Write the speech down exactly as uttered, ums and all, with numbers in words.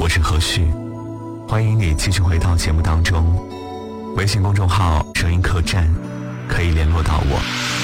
我是何旭，欢迎你继续回到节目当中。微信公众号声音客栈可以联络到我。